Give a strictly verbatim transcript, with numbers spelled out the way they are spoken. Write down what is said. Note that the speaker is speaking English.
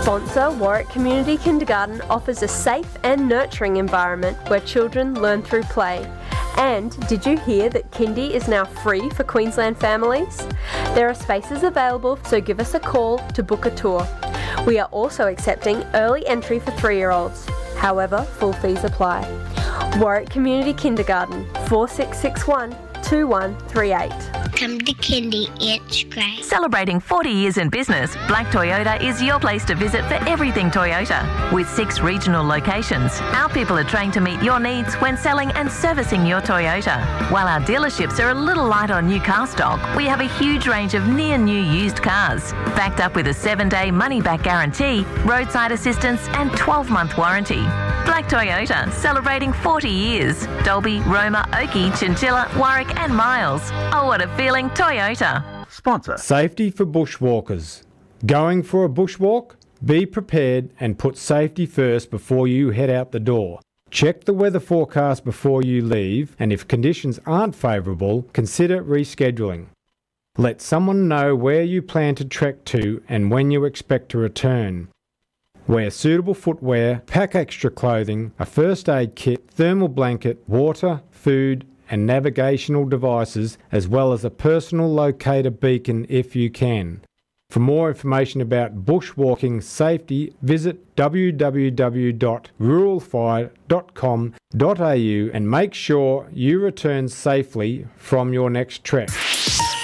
Sponsor Warwick Community Kindergarten offers a safe and nurturing environment where children learn through play. And did you hear that Kindy is now free for Queensland families? There are spaces available, so give us a call to book a tour. We are also accepting early entry for three-year-olds. However, full fees apply. Warwick Community Kindergarten, four six six one, two one three eight. Come to Kindy, it's great. Celebrating forty years in business, Black Toyota is your place to visit for everything Toyota. With six regional locations, our people are trained to meet your needs when selling and servicing your Toyota. While our dealerships are a little light on new car stock, we have a huge range of near-new used cars, backed up with a seven-day money-back guarantee, roadside assistance and twelve-month warranty. Black Toyota, celebrating forty years. Dolby, Roma, Oakey, Chinchilla, Warwick and Miles. Oh, what a feeling, Toyota. Sponsor. Safety for bushwalkers. Going for a bushwalk? Be prepared and put safety first before you head out the door. Check the weather forecast before you leave, and if conditions aren't favourable, consider rescheduling. Let someone know where you plan to trek to and when you expect to return. Wear suitable footwear, pack extra clothing, a first aid kit, thermal blanket, water, food and navigational devices, as well as a personal locator beacon if you can. For more information about bushwalking safety, visit w w w dot rural fire dot com dot a u and make sure you return safely from your next trek.